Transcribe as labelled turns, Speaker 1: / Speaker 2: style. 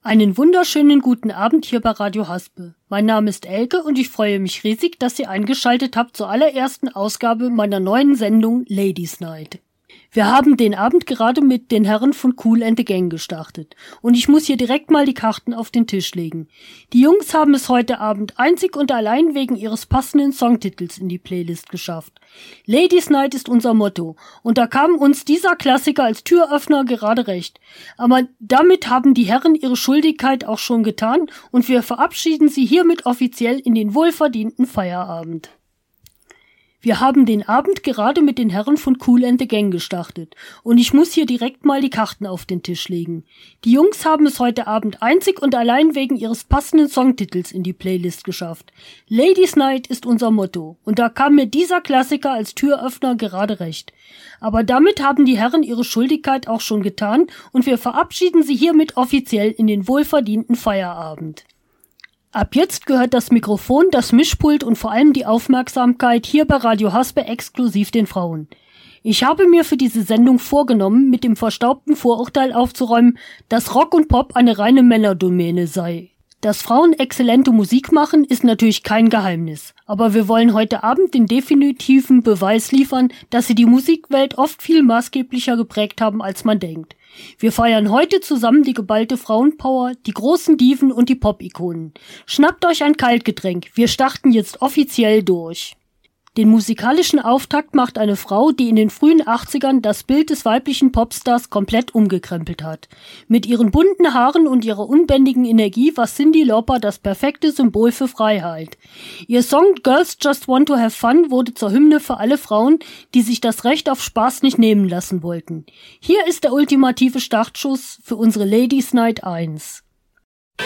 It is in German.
Speaker 1: Einen wunderschönen guten Abend hier bei Radio Haspe. Mein Name ist Elke und ich freue mich riesig, dass ihr eingeschaltet habt zur allerersten Ausgabe meiner neuen Sendung Ladies Night. Wir haben den Abend gerade mit den Herren von Kool and the Gang gestartet und ich muss hier direkt mal die Karten auf den Tisch legen. Die Jungs haben es heute Abend einzig und allein wegen ihres passenden Songtitels in die Playlist geschafft. Ladies Night ist unser Motto und da kam uns dieser Klassiker als Türöffner gerade recht. Aber damit haben die Herren ihre Schuldigkeit auch schon getan und wir verabschieden sie hiermit offiziell in den wohlverdienten Feierabend. Wir haben den Abend gerade mit den Herren von Kool and the Gang gestartet und ich muss hier direkt mal die Karten auf den Tisch legen. Die Jungs haben es heute Abend einzig und allein wegen ihres passenden Songtitels in die Playlist geschafft. Ladies Night ist unser Motto und da kam mir dieser Klassiker als Türöffner gerade recht. Aber damit haben die Herren ihre Schuldigkeit auch schon getan und wir verabschieden sie hiermit offiziell in den wohlverdienten Feierabend. Ab jetzt gehört das Mikrofon, das Mischpult und vor allem die Aufmerksamkeit hier bei Radio Haspe exklusiv den Frauen. Ich habe mir für diese Sendung vorgenommen, mit dem verstaubten Vorurteil aufzuräumen, dass Rock und Pop eine reine Männerdomäne sei. Dass Frauen exzellente Musik machen, ist natürlich kein Geheimnis. Aber wir wollen heute Abend den definitiven Beweis liefern, dass sie die Musikwelt oft viel maßgeblicher geprägt haben, als man denkt. Wir feiern heute zusammen die geballte Frauenpower, die großen Diven und die Pop-Ikonen. Schnappt euch ein Kaltgetränk, wir starten jetzt offiziell durch. Den musikalischen Auftakt macht eine Frau, die in den frühen 80ern das Bild des weiblichen Popstars komplett umgekrempelt hat. Mit ihren bunten Haaren und ihrer unbändigen Energie war Cyndi Lauper das perfekte Symbol für Freiheit. Ihr Song Girls Just Want to Have Fun wurde zur Hymne für alle Frauen, die sich das Recht auf Spaß nicht nehmen lassen wollten. Hier ist der ultimative Startschuss für unsere Ladies Night 1.